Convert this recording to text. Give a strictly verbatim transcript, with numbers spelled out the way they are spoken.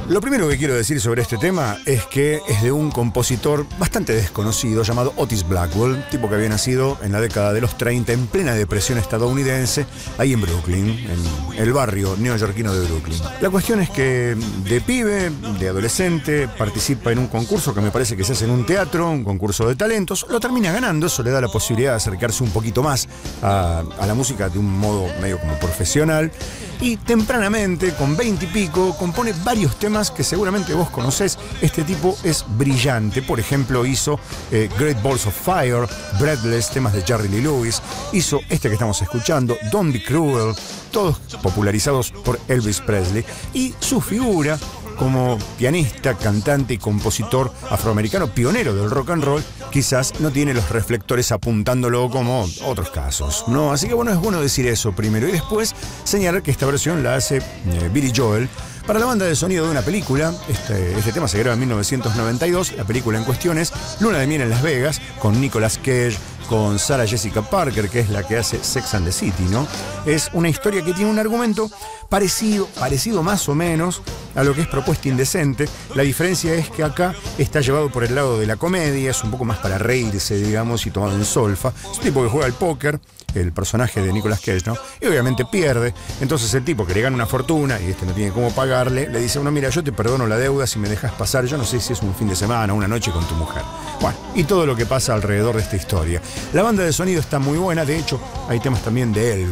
Lo primero que quiero decir sobre este tema es que es de un compositor bastante desconocido llamado Otis Blackwell, tipo que había nacido en la década de los treinta en plena depresión estadounidense, ahí en Brooklyn, en el barrio neoyorquino de Brooklyn. La cuestión es que de pibe, de adolescente, participa en un concurso que me parece que se hace en un teatro, un concurso de talentos, lo termina ganando, eso le da la posibilidad de acercarse un poquito más a, a la música de un modo medio como profesional, y tempranamente, con veinte y pico, compone varios temas que seguramente vos conocés. Este tipo es brillante. Por ejemplo, hizo eh, Great Balls of Fire, Breathless, temas de Jerry Lee Lewis. Hizo este que estamos escuchando, Don't Be Cruel, todos popularizados por Elvis Presley. Y su figura como pianista, cantante y compositor afroamericano pionero del rock and roll, quizás no tiene los reflectores apuntándolo como otros casos, ¿no? Así que bueno, es bueno decir eso primero y después señalar que esta versión la hace eh, Billy Joel para la banda de sonido de una película. Este, este tema se graba en mil novecientos noventa y dos. La película en cuestión es Luna de miel en Las Vegas, con Nicolas Cage, con Sarah Jessica Parker, que es la que hace Sex and the City, ¿no? Es una historia que tiene un argumento parecido, parecido más o menos a lo que es Propuesta Indecente. La diferencia es que acá está llevado por el lado de la comedia, es un poco más para reírse, digamos, y tomado en solfa. Es un tipo que juega al póker, el personaje de Nicolas Cage, ¿no? Y obviamente pierde. Entonces el tipo que le gana una fortuna y este no tiene cómo pagarle, le dice, bueno, mira, yo te perdono la deuda si me dejas pasar, yo no sé si es un fin de semana o una noche con tu mujer. Bueno, y todo lo que pasa alrededor de esta historia. La banda de sonido está muy buena, de hecho, hay temas también de él.